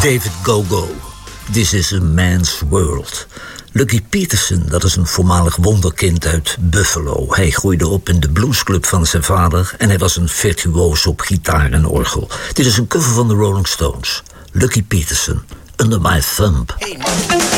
David Go-Go. This is a man's world. Lucky Peterson, dat is een voormalig wonderkind uit Buffalo. Hij groeide op in de bluesclub van zijn vader en hij was een virtuoos op gitaar en orgel. Dit is een cover van de Rolling Stones. Lucky Peterson, Under My Thumb.